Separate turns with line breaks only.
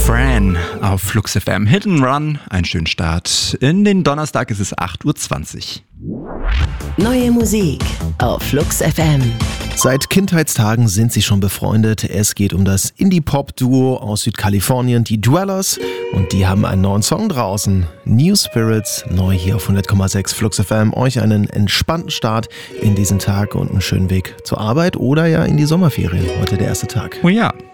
Fran auf Flux FM. Hit and Run, einen schönen Start. In den Donnerstag ist es 8.20 Uhr.
Neue Musik auf Flux FM.
Seit Kindheitstagen sind sie schon befreundet. Es geht um das Indie-Pop-Duo aus Südkalifornien, die Dwellers. Und die haben einen neuen Song draußen. New Spirits, neu hier auf 100,6 Flux FM. Euch einen entspannten Start in diesen Tag und einen schönen Weg zur Arbeit oder ja in die Sommerferien. Heute der erste Tag.
Oh ja.